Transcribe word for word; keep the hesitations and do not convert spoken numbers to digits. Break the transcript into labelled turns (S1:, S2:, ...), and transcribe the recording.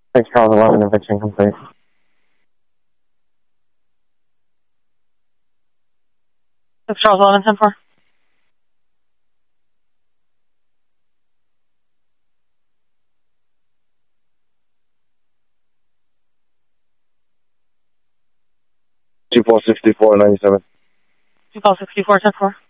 S1: six Charles eleven, eviction complete.
S2: six Charles eleven, ten four.
S3: two four sixty-four ninety-seven.
S2: two four sixty-four, ten four.